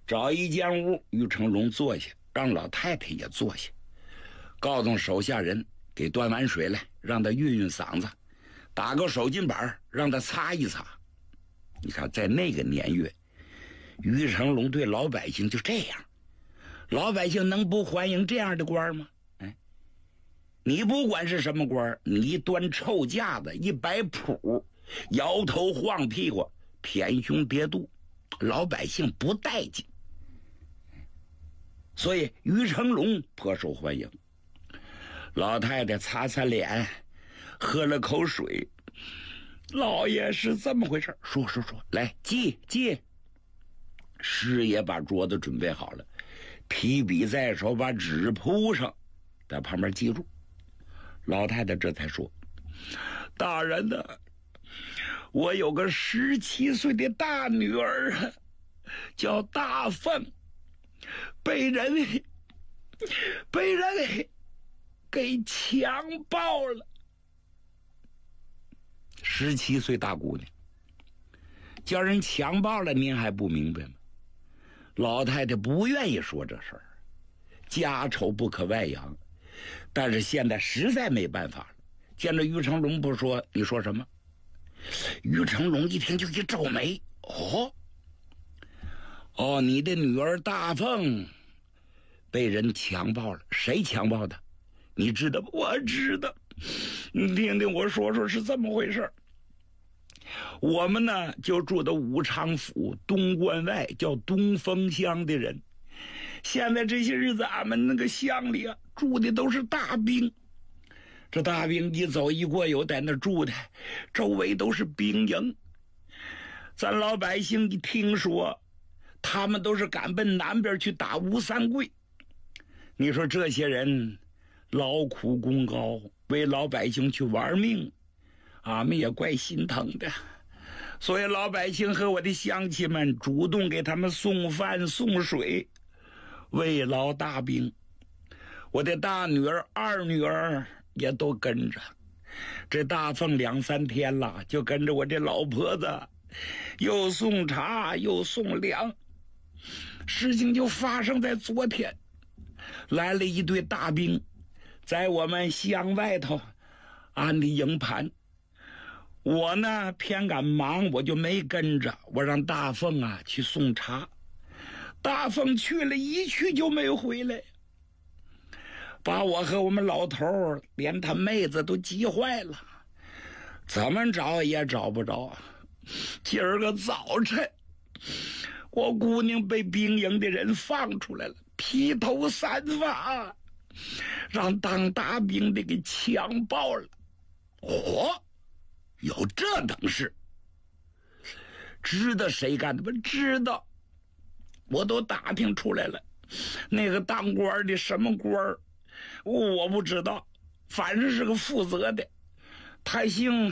找一间屋，于成龙坐下，让老太太也坐下，告诉手下人给端碗水来，让他运运嗓子，打个手巾板让他擦一擦。你看在那个年月，于成龙对老百姓就这样，老百姓能不欢迎这样的官吗？你不管是什么官，你一端臭架子，一摆谱，摇头晃屁股，偏胸叠肚，老百姓不待见。所以于成龙颇受欢迎。老太太擦擦脸，喝了口水，老爷是这么回事，说，来记。师爷把桌子准备好了，提笔在手，把纸铺上，在旁边记住。老太太这才说：大人呢，我有个17岁的大女儿，叫大凤，被人给强暴了。17岁大姑娘叫人强暴了，您还不明白吗？老太太不愿意说这事儿，家丑不可外扬，但是现在实在没办法了。见着于成龙不说，你说什么？于成龙一听就一皱眉，你的女儿大凤被人强暴了，谁强暴的？你知道吗？我知道，你听听我说是这么回事。我们呢就住的武昌府东关外叫东风乡的人，现在这些日子俺们那个乡里住的都是大兵，这大兵一走一过有在那住的，周围都是兵营。咱老百姓一听说他们都是赶奔南边去打吴三桂，你说这些人劳苦功高，为老百姓去玩命，俺们也怪心疼的。所以老百姓和我的乡亲们主动给他们送饭送水，慰劳大兵。我的大女儿二女儿也都跟着，这大凤2、3天了，就跟着我这老婆子又送茶又送粮。事情就发生在昨天，来了一队大兵，在我们乡外头安的营盘。我呢偏赶忙，我就没跟着，我让大凤去送茶。大凤去了，一去就没回来，把我和我们老头连他妹子都急坏了，怎么找也找不着。今儿个早晨，我姑娘被兵营的人放出来了，披头散发，让当大兵的给强暴了。有这等事？知道谁干的吗？知道，我都打听出来了。那个当官的什么官我不知道，反正是个负责的，他姓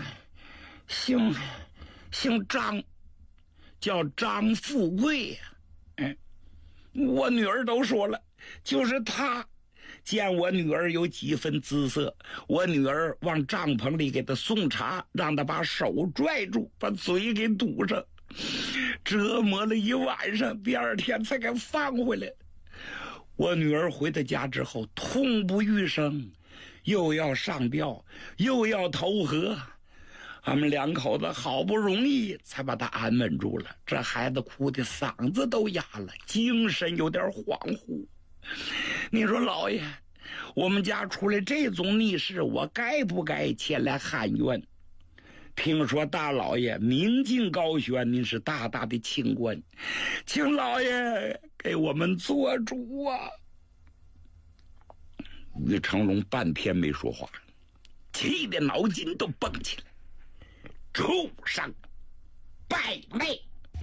张，叫张富贵呀。我女儿都说了，就是他见我女儿有几分姿色，我女儿往帐篷里给她送茶，让她把手拽住，把嘴给堵上，折磨了一晚上，第2天才给放回来。我女儿回到家之后痛不欲生，又要上吊又要投河，俺们2口子好不容易才把她安稳住了。这孩子哭的嗓子都哑了，精神有点恍惚。你说老爷，我们家出来这种逆事，我该不该前来喊冤？听说大老爷明镜高悬，您是大大的清官，请老爷给我们做主啊！于成龙半天没说话，气得脑筋都蹦起来，畜生败类！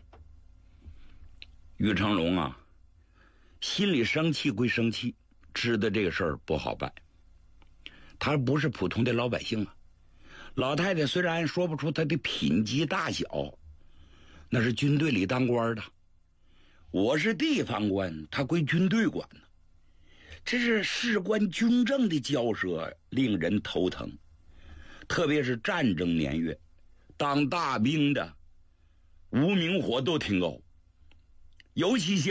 于成龙心里生气归生气，知道这个事儿不好办。他不是普通的老百姓老太太虽然说不出她的品级大小，那是军队里当官的，我是地方官，他归军队管呢。这是事关军政的交涉，令人头疼。特别是战争年月，当大兵的无名火都挺高，尤其